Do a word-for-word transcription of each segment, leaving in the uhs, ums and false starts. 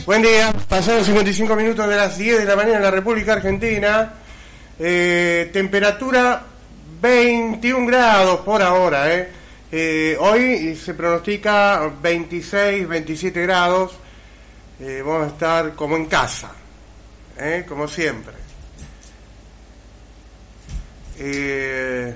Buen día, pasaron cincuenta y cinco minutos de las diez de la mañana en la República Argentina. Eh, temperatura veintiún grados por ahora. Eh. Eh, hoy se pronostica veintiséis, veintisiete grados. Eh, vamos a estar como en casa, eh, como siempre. Eh,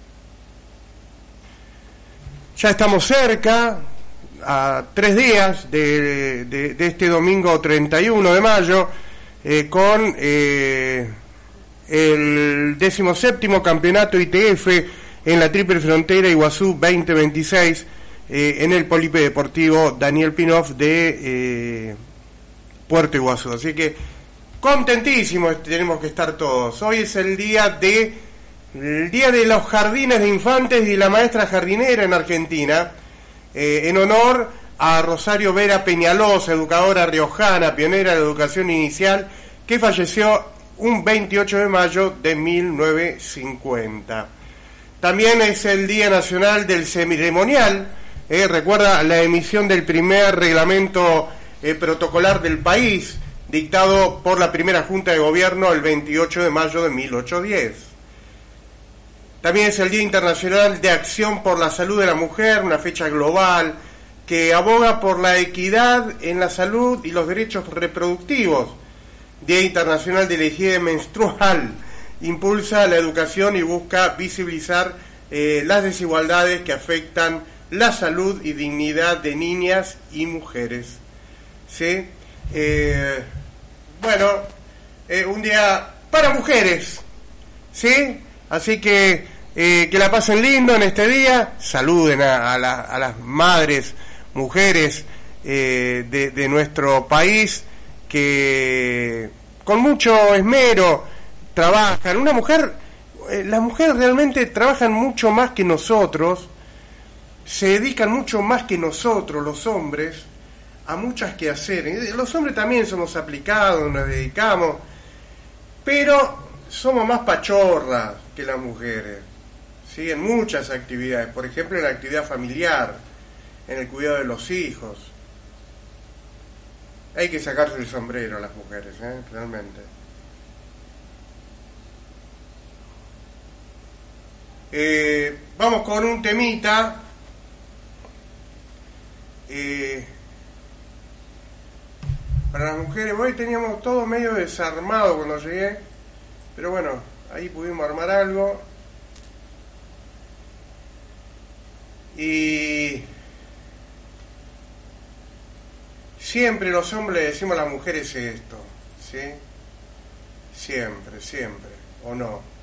ya estamos cerca, a tres días de, de, de este domingo treinta y uno de mayo, eh, con eh, el decimoséptimo campeonato I T F en la Triple Frontera Iguazú veinte veintiséis, eh, en el Polideportivo Daniel Pinoff de eh, Puerto Iguazú. Así que contentísimos tenemos que estar todos. Hoy es el día de el día de los jardines de infantes y la maestra jardinera en Argentina, eh, en honor a Rosario Vera Peñalosa, educadora riojana, pionera de la educación inicial, que falleció un veintiocho de mayo de mil novecientos cincuenta. También es el Día Nacional del Ceremonial, eh, recuerda la emisión del primer reglamento eh, protocolar del país, dictado por la primera Junta de Gobierno el veintiocho de mayo de mil ochocientos diez. También es el Día Internacional de Acción por la Salud de la Mujer, una fecha global que aboga por la equidad en la salud y los derechos reproductivos. Día Internacional de la Higiene Menstrual, impulsa la educación y busca visibilizar eh, las desigualdades que afectan la salud y dignidad de niñas y mujeres. ¿Sí? Eh, bueno, eh, un día para mujeres, ¿sí? Así que eh, que la pasen lindo en este día, saluden a, a, la, a las madres, mujeres eh, de, de nuestro país, que con mucho esmero trabajan. Una mujer, eh, las mujeres realmente trabajan mucho más que nosotros, se dedican mucho más que nosotros, los hombres, a muchas quehaceres. Los hombres también somos aplicados, nos dedicamos, pero somos más pachorras que las mujeres, ¿sí? En muchas actividades, por ejemplo en la actividad familiar, en el cuidado de los hijos. Hay que sacarse el sombrero a las mujeres, ¿eh? Realmente. Eh, vamos con un temita. Eh, para las mujeres, hoy teníamos todo medio desarmado cuando llegué, pero bueno, ahí pudimos armar algo. Y siempre los hombres le decimos a las mujeres esto, ¿sí? Siempre, siempre, ¿o no?